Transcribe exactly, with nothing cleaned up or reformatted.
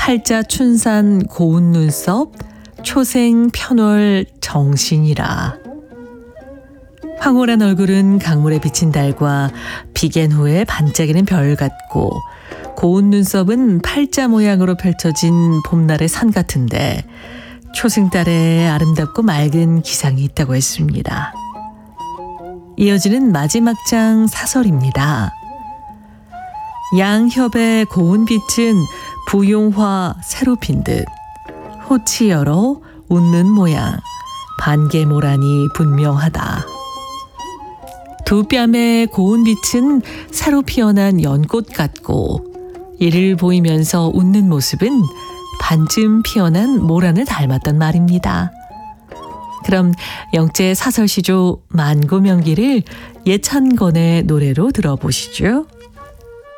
팔자 춘산 고운 눈썹 초생 편월 정신이라. 황홀한 얼굴은 강물에 비친 달과 비견 후에 반짝이는 별 같고, 고운 눈썹은 팔자 모양으로 펼쳐진 봄날의 산 같은데 초승달에 아름답고 맑은 기상이 있다고 했습니다. 이어지는 마지막 장 사설입니다. 양협의 고운 빛은 부용화 새로 핀 듯 호치 열어 웃는 모양 반개모란이 분명하다. 두 뺨의 고운 빛은 새로 피어난 연꽃 같고, 이를 보이면서 웃는 모습은 반쯤 피어난 모란을 닮았단 말입니다. 그럼 영재 사설시조 만고명기를 예찬건의 노래로 들어보시죠.